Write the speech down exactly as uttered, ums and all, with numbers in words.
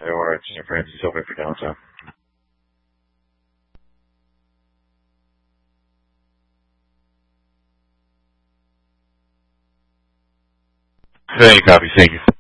All right, Saint Francis, over for downtown. Hey, copy. Thank you.